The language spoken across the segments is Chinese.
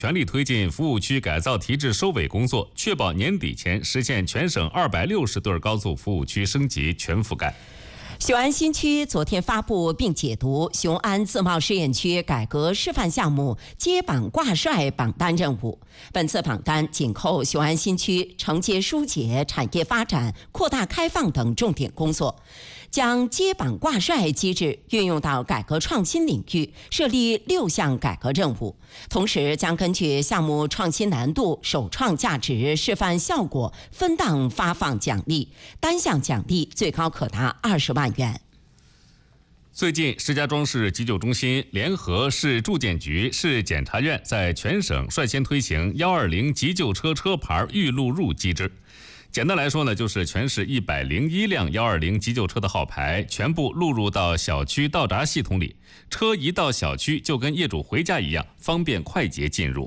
全力推进服务区改造提质收尾工作，确保年底前实现全省260对高速服务区升级全覆盖。 雄安新区昨天发布并解读雄安自贸试验区改革示范项目接榜挂帅榜单任务。本次榜单紧扣雄安新区承接疏解、产业发展、扩大开放等重点工作，将接榜挂帅机制运用到改革创新领域，设立6项改革任务。同时将根据项目创新难度、首创价值、示范效果分档发放奖励，单项奖励最高可达20万元。 最近，石家庄市急救中心联合市住建局、市检察院在全省率先推行120急救车车牌预录入机制。简单来说呢，就是全市101辆120急救车的号牌全部录入到小区到闸系统里，车一到小区就跟业主回家一样，方便快捷进入。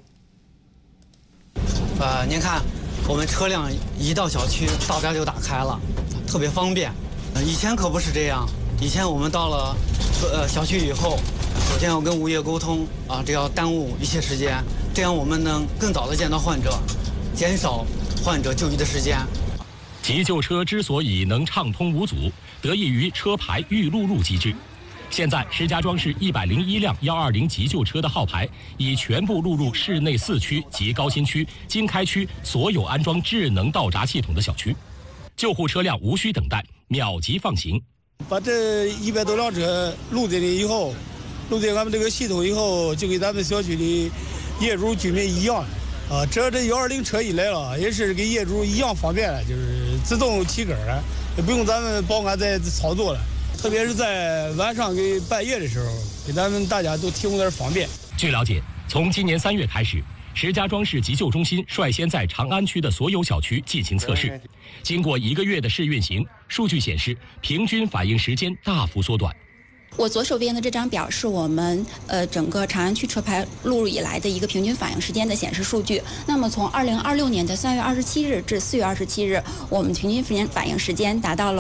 您看，我们车辆一到小区，到闸就打开了，特别方便。以前可不是这样，以前我们到了小区以后，首先要跟物业沟通啊，这要耽误一些时间，这样我们能更早的见到患者，减少患者就医的时间。 急救车之所以能畅通无阻，得益于车牌预录入机制。现在，石家庄市101辆120急救车的号牌已全部录入市内4区及高新区、经开区所有安装智能到闸系统的小区，救护车辆无需等待，秒级放行。 把这100多辆车录进来以后，录进俺们这个系统以后，就跟咱们小区的业主居民一样。这120车一来了，也是给业主一样方便了，就是自动起杆了，也不用咱们保安再操作了。特别是在晚上给半夜的时候，给咱们大家都提供点方便。 据了解，从今年3月开始，石家庄市急救中心率先在长安区的所有小区进行测试。经过1个月的试运行，数据显示，平均反应时间大幅缩短。 我左手边的这张表是我们整个长安区车牌录入以来的一个平均反应时间的显示数据。那么从2026年的3月27日至4月27日，我们平均反应时间达到了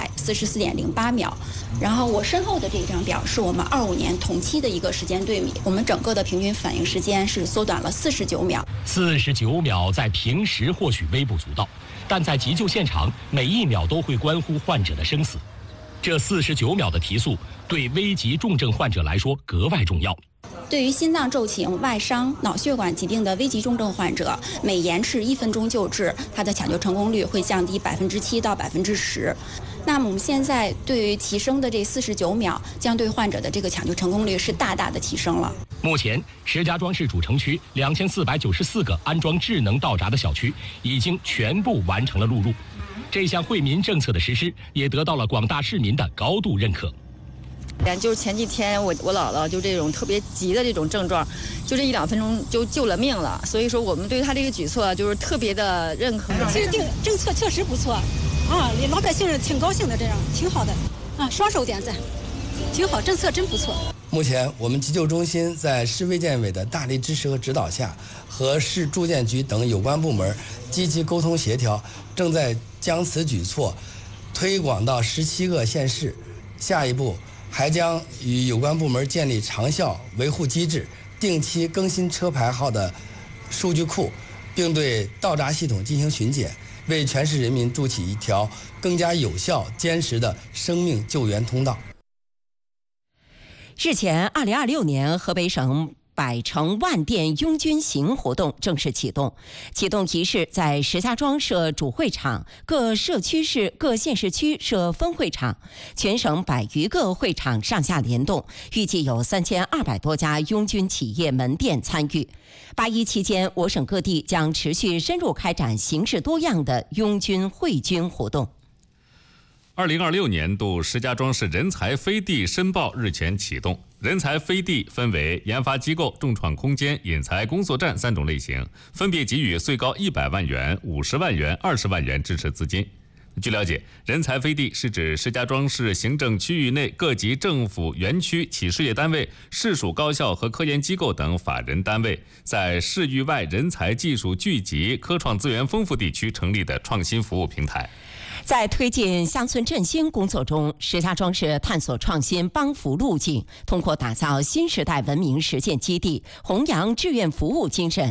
544.08秒。然后我身后的这张表是我们25年同期的一个时间对比，我们整个的平均反应时间是缩短了49秒。 49秒在平时或许微不足道，但在急救现场，每1秒都会关乎患者的生死。这49秒的提速，对危急重症患者来说格外重要。 对于心脏骤停、外伤、脑血管疾病的危急重症患者，每延迟1分钟救治，它的抢救成功率会降低7%到10%。那么我们现在对于提升的这49秒，将对患者的这个抢救成功率是大大的提升了。 目前，石家庄市主城区2494个安装智能到闸的小区已经全部完成了录入。这项惠民政策的实施，也得到了广大市民的高度认可。 就是前几天我姥姥就这种特别急的这种症状，就这1-2分钟就救了命了。所以说我们对他这个举措就是特别的认可。 其实这个政策确实不错啊，老百姓挺高兴的，这样挺好的啊，双手点赞，挺好，政策真不错。 目前我们急救中心在市卫健委的大力支持和指导下，和市住建局等有关部门积极沟通协调，正在将此举措推广到17个县市。下一步还将与有关部门建立长效维护机制，定期更新车牌号的数据库，并对到闸系统进行巡检，为全市人民筑起一条更加有效、坚实的生命救援通道。 日前，2026年河北省百城万店拥军行活动正式启动，启动仪式在石家庄设主会场，各社区市、各县市区设分会场，全省100余个会场上下联动，预计有3200多家拥军企业门店参与。8·1期间，我省各地将持续深入开展形式多样的拥军会军活动。 2026年度石家庄市人才飞地申报日前启动。人才飞地分为研发机构、众创空间、引才工作站3种类型，分别给予最高100万元、50万元、20万元支持资金。据了解，人才飞地是指石家庄市行政区域内各级政府、园区、企事业单位、市属高校和科研机构等法人单位，在市域外人才技术聚集、科创资源丰富地区成立的创新服务平台。 在推进乡村振兴工作中，石家庄市探索创新帮扶路径，通过打造新时代文明实践基地，弘扬志愿服务精神，